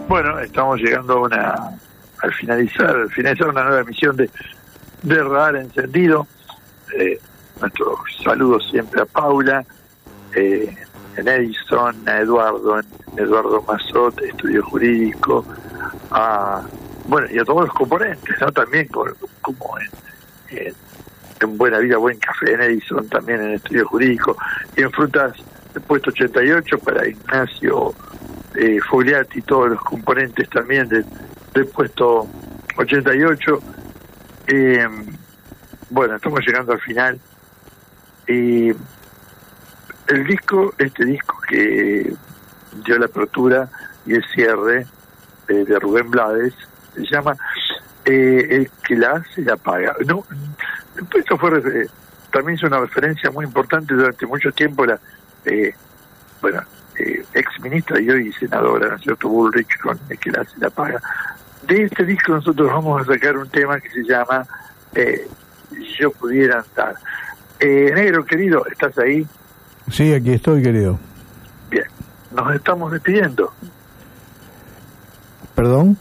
Bueno, estamos llegando al finalizar una nueva emisión de Radar Encendido. Nuestros saludos siempre a Paula, en Edison, a Eduardo Mazot, Estudio Jurídico, y a todos los componentes, ¿no? También como en Buena Vida, Buen Café en Edison, también en Estudio Jurídico, y en Frutas, el puesto 88 para Ignacio Fogliati, todos los componentes también del puesto 88. Estamos llegando al final. Este disco que dio la apertura y el cierre de Rubén Blades, se llama El que la hace la paga. No, esto también es una referencia muy importante durante mucho tiempo ex ministra y hoy senadora, ¿no es cierto?, Bullrich, con El que la hace la paga. De este disco nosotros vamos a sacar un tema que se llama Yo pudiera andar. Negro, querido, ¿estás ahí? Sí, aquí estoy, querido. Bien, nos estamos despidiendo. ¿Perdón?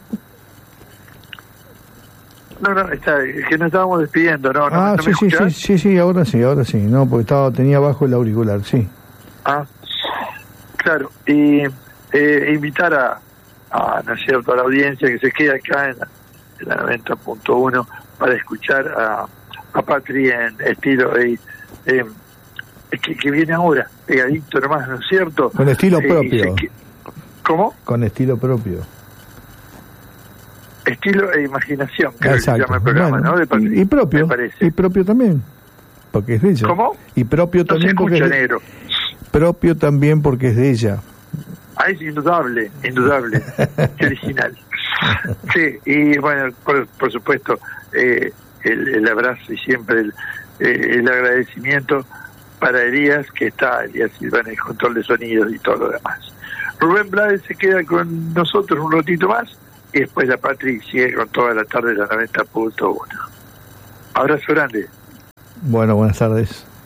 No, es que nos estábamos despidiendo, ¿no? ¿No me escuchás? Sí, ahora sí, no, porque tenía bajo el auricular, sí. Claro, y invitar a ¿no es cierto?, a la audiencia que se quede acá en la 90.1 para escuchar a Patri en estilo que viene ahora, pegadito nomás, ¿no es cierto? Con estilo propio. ¿Cómo? Con estilo propio. Estilo e imaginación, creo que se llama el programa, ¿no? De Patri, y propio, me parece. Y propio también, porque es de ella. ¿Cómo? Y propio no también se escucha, porque negro. Propio también porque es de ella. Es indudable, qué original. Sí, y bueno, por supuesto, el abrazo y siempre el agradecimiento para Elías Silva en el control de sonidos y todo lo demás. Rubén Blades se queda con nosotros un ratito más y después la Patri sigue con toda la tarde de la 90.1. Abrazo grande. Bueno, buenas tardes.